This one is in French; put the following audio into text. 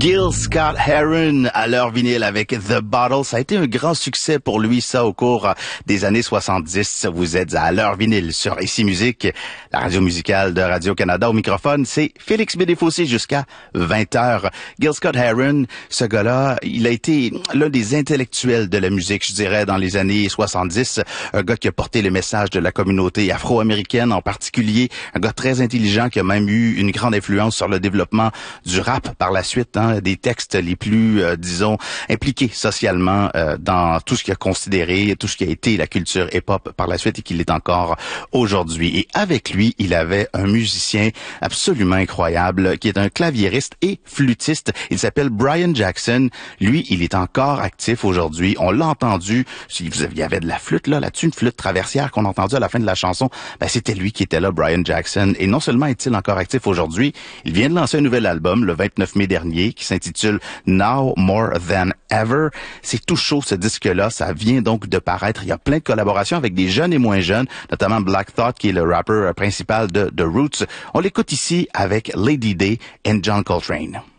Gil Scott-Heron à l'heure vinyle avec The Bottle. Ça a été un grand succès pour lui, ça, au cours des années 70. Vous êtes à l'heure vinyle sur Ici Musique, la radio musicale de Radio-Canada. Au microphone, c'est Félix Bédéfossé jusqu'à 20h. Gil Scott-Heron, ce gars-là, il a été l'un des intellectuels de la musique, je dirais, dans les années 70. Un gars qui a porté le message de la communauté afro-américaine en particulier. Un gars très intelligent qui a même eu une grande influence sur le développement du rap par la suite, des textes les plus, disons, impliqués socialement dans tout ce qu'il a considéré, tout ce qui a été la culture hip-hop par la suite et qu'il est encore aujourd'hui. Et avec lui, il avait un musicien absolument incroyable qui est un claviériste et flûtiste. Il s'appelle Brian Jackson. Lui, il est encore actif aujourd'hui. On l'a entendu. Il y avait de la flûte là-dessus, une flûte traversière qu'on a entendue à la fin de la chanson. Ben, c'était lui qui était là, Brian Jackson. Et non seulement est-il encore actif aujourd'hui, il vient de lancer un nouvel album le 29 mai dernier qui s'intitule Now More Than Ever. C'est tout chaud, ce disque-là. Ça vient donc de paraître. Il y a plein de collaborations avec des jeunes et moins jeunes, notamment Black Thought, qui est le rappeur principal de The Roots. On l'écoute ici avec Lady Day et John Coltrane.